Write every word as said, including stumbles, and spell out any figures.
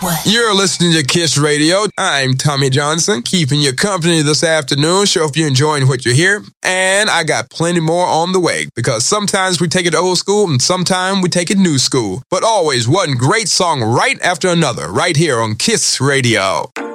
You're listening to Kiss Radio. I'm Tommy Johnson, keeping you company this afternoon. Sure hope you're enjoying what you hear. And I got plenty more on the way, because sometimes we take it old school and sometimes we take it new school. But always one great song right after another, right here on Kiss Radio.